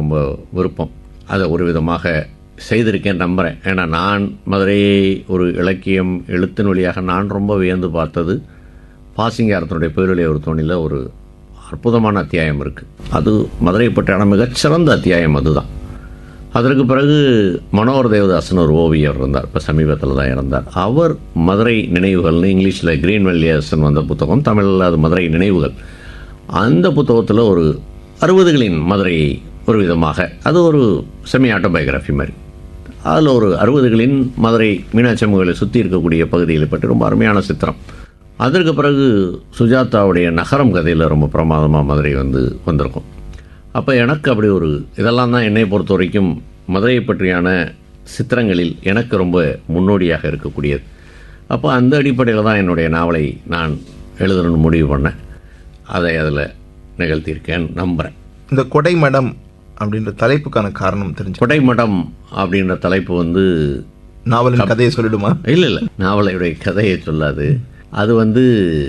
ரொம்ப விருப்பம். அதை ஒரு விதமாக செய்திருக்கேன் நம்புகிறேன். ஏன்னா நான் மதுரையை ஒரு இலக்கியம் எழுத்தின் வழியாக நான் ரொம்ப வியந்து பார்த்தது பாசிங்காரத்தினுடைய பேரொளி ஒரு தோணியில் ஒரு அற்புதமான அத்தியாயம் இருக்குது. அது மதுரை பற்றியான மிகச்சிறந்த அத்தியாயம் அதுதான். அதற்கு பிறகு மனோகர் தேவதாசன் ஒரு ஓவியர் இருந்தார், இப்போ சமீபத்தில் தான் இருந்தார். அவர் மதுரை நினைவுகள்னு இங்கிலீஷில் கிரீன் வெல்லியர்ஸ்ன்னு வந்த புத்தகம், தமிழில் அது மதுரை நினைவுகள். அந்த புத்தகத்தில் ஒரு 60களின் மதுரையை ஒரு விதமாக, அது ஒரு செமி ஆட்டோபயோகிராஃபி மாதிரி, அதில் ஒரு 60களின் மதுரை மீனாட்சி அம்மன் கோயிலை சுற்றி இருக்கக்கூடிய பகுதிகளை பற்றி ரொம்ப அருமையான சித்திரம். அதற்கு பிறகு சுஜாதாவுடைய நகரம் கதையில் ரொம்ப பிரமாதமாக மதுரை வந்திருக்கும். அப்போ எனக்கு அப்படி ஒரு இதெல்லாம் தான் என்னை பொறுத்த வரைக்கும் மதுரையை பற்றியான சித்திரங்களில் எனக்கு ரொம்ப முன்னோடியாக இருக்கக்கூடியது. அப்போ அந்த அடிப்படையில் தான் என்னுடைய நாவலை நான் எழுதணும்னு முடிவு பண்ணேன். அதை அதில் நிகழ்த்தியிருக்கேன் நம்புகிறேன். இந்த கொடைமடம் அப்படின்ற தலைப்புக்கான காரணம் தெரிஞ்சு? கொடைமடம் அப்படின்ற தலைப்பு நாவலின் கதையை சொல்லிடுமா? இல்லை, நாவலுடைய கதையை சொல்லாது. அது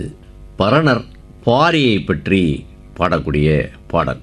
பரணர் பாரியை பற்றி பாடக்கூடிய பாடல்.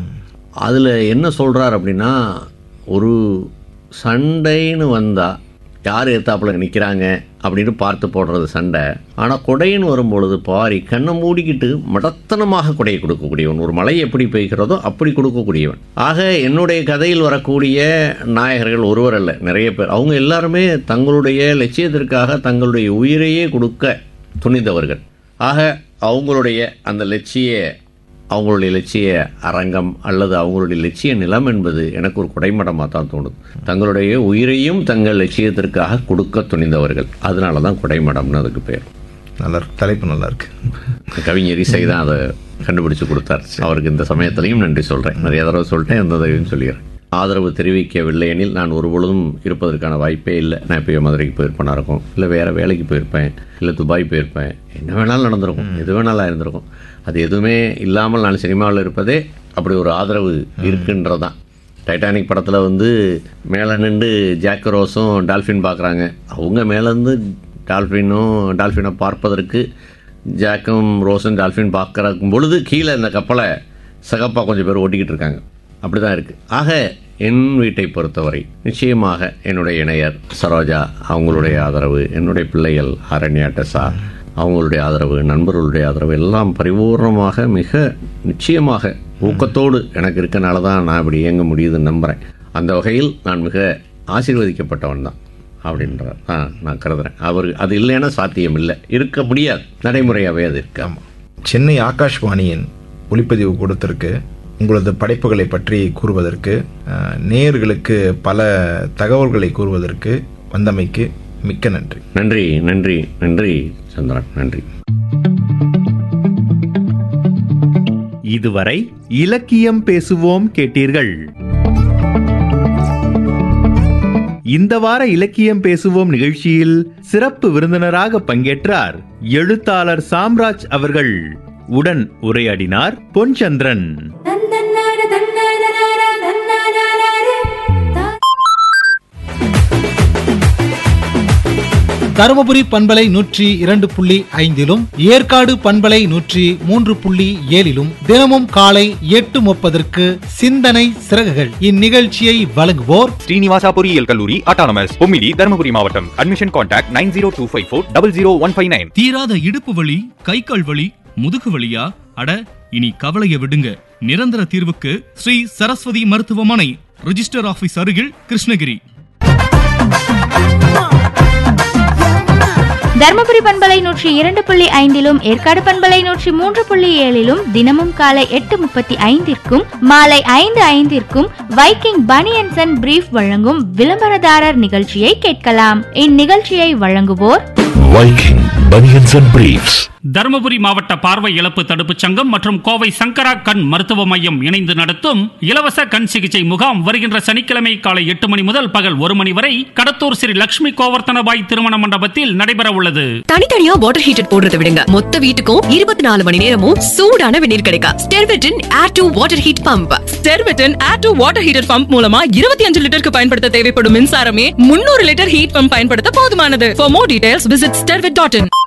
அதில் என்ன சொல்கிறார் அப்படின்னா, ஒரு சண்டைன்னு வந்தால் யார் எத்தாப்பில் நிற்கிறாங்க அப்படின்னு பார்த்து போடுறது சண்டை. ஆனால் கொடைன்னு வரும்பொழுது பாரி கண்ணை மூடிக்கிட்டு மடத்தனமாக கொடையை கொடுக்கக்கூடியவன். ஒரு மழை எப்படி பெய்கிறதோ அப்படி கொடுக்கக்கூடியவன். ஆக என்னுடைய கதையில் வரக்கூடிய நாயகர்கள் ஒருவர் அல்ல, நிறைய பேர். அவங்க எல்லாருமே தங்களுடைய லட்சியத்திற்காக தங்களுடைய உயிரையே கொடுக்க துணிந்தவர்கள். ஆக அவங்களுடைய அந்த அவங்களுடைய லட்சிய அரங்கம் அல்லது அவங்களுடைய லட்சிய நிலம் என்பது எனக்கு ஒரு கொடைமடமாக தான் தோணுது. தங்களுடைய உயிரையும் தங்கள் லட்சியத்திற்காக கொடுக்க துணிந்தவர்கள். அதனால தான் கொடைமடம்னு அதுக்கு பேர். நல்லா இருக்கு, தலைப்பு நல்லா இருக்கு. கவிஞர் இசை தான் அதை கண்டுபிடிச்சு கொடுத்தார். அவருக்கு இந்த சமயத்திலையும் நன்றி சொல்கிறேன். நிறைய தடவை சொல்லிட்டேன், இந்த தடவையும் சொல்லிடுறேன். ஆதரவு தெரிவிக்கவில்லை எனில் நான் ஒரு பொழுதும் இருப்பதற்கான வாய்ப்பே இல்லை. நான் இப்போ மதுரைக்கு போயிருப்பேனா இருக்கும், இல்லை வேறு வேலைக்கு போயிருப்பேன், இல்லை துபாய் போயிருப்பேன், என்ன வேணாலும் நடந்திருக்கும், எது வேணாலும் இருந்திருக்கும். அது எதுவுமே இல்லாமல் நான் சினிமாவில் இருப்பதே அப்படி ஒரு ஆதரவு இருக்குன்றதான். டைட்டானிக் படத்தில் மேலே நின்று ஜாக் ரோஸும் டால்ஃபின் பார்க்குறாங்க. அவங்க மேலேருந்து டால்ஃபினை பார்ப்பதற்கு ஜாக்கும் ரோஸும் டால்ஃபின் பார்க்குற பொழுது கீழே இந்த கப்பலை சகப்பாக கொஞ்சம் பேர் ஓட்டிக்கிட்டு இருக்காங்க. அப்படி தான் இருக்குது. ஆக என் வீட்டை பொறுத்தவரை நிச்சயமாக என்னுடைய இணையர் சரோஜா அவங்களுடைய ஆதரவு, என்னுடைய பிள்ளைகள் அரண்யா டெசா அவங்களுடைய ஆதரவு, நண்பர்களுடைய ஆதரவு எல்லாம் பரிபூர்ணமாக மிக நிச்சயமாக ஊக்கத்தோடு எனக்கு இருக்கனால தான் நான் இப்படி இயங்க முடியுதுன்னு நம்புகிறேன். அந்த வகையில் நான் மிக ஆசீர்வதிக்கப்பட்டவன் தான் அப்படின்ற நான் கருதுகிறேன். அது இல்லைன்னா சாத்தியம் இல்லை, இருக்க முடியாது, நடைமுறையாகவே அது இருக்கு. ஆமாம். சென்னை ஆகாஷ்வாணியின் ஒளிப்பதிவு கொடுத்திருக்கு. உங்களது படைப்புகளை பற்றி கூறுவதற்கு, நேயர்களுக்கு பல தகவல்களை கூறுவதற்கு வந்தமைக்கு மிக்க நன்றி. நன்றி நன்றி நன்றி சந்திரன், நன்றி. இதுவரை இலக்கியம் பேசுவோம் கேட்டீர்கள். இந்த வார இலக்கியம் பேசுவோம் நிகழ்ச்சியில் சிறப்பு விருந்தினராக பங்கேற்றார் எழுத்தாளர் சாம்ராஜ் அவர்கள். உடன் உரையாடினார் பொன்சந்திரன். தருமபுரி பண்பலை 102.5 ஏற்காடு பண்பலை 103.7 தினமும் காலை 8:30 சிந்தனை சிறகுகள். இந்நிகழ்ச்சியை வழங்குவோர் ஸ்ரீனிவாசா பொறியியல் கல்லூரி அட்டானமஸ், பொம்மிடி, தருமபுரி மாவட்டம். Admission contact 9025400159. தீராத இடுப்பு வலி, கை கால் வலி, முதுகு வலியா? அட, இனி கவலைய விடுங்க. நிரந்தர தீர்வுக்கு ஸ்ரீ சரஸ்வதி மருத்துவமனை, ரிஜிஸ்டர் ஆபீஸ் அருகில், கிருஷ்ணகிரி. தர்மபுரி பண்பலை 102.5 ஏற்காடு பண்பலை 103.7 தினமும் காலை 8:35 மாலை 5:05 வைக்கிங் பனியன்ஸ் அண்ட் பிரீஃப் வழங்கும் விளம்பரதாரர் நிகழ்ச்சியை கேட்கலாம். இந்நிகழ்ச்சியை வழங்குவோர் Viking banians and briefs. Dharmapuri மாவட்ட பார்வை இழப்பு தடுப்பு சங்கம் மற்றும் கோவை சங்கரா கண் மருத்துவ மையம் இணைந்து நடத்தும் இலவச கண் சிகிச்சை முகாம் வருகின்ற சனிக்கிழமை காலை 8 மணி முதல் பகல் 1 மணி வரை கடத்தூர் ஸ்ரீ லட்சுமி கோவர்த்தனபாய் திருமண மண்டபத்தில் நடைபெற உள்ளது. தனித்தனியா வாட்டர் ஹீட்டர் போடுறதை விடுங்க, மொத்த வீட்டுக்கும் 24 மணி நேரமும் சூடான வெந்நீர் கிடைக்கும். ஸ்டெர்விட்டன் air to water heat pump. ஸ்டெர்விட்டன் air to water heater pump மூலமா 25 லிட்டருக்கு பயன்படுத்த தேவைப்படும் மின்சாரமே 300 லிட்டர் ஹீட் பம்ப் பயன்படுத்த போதுமானது. For more details visit stervit.in.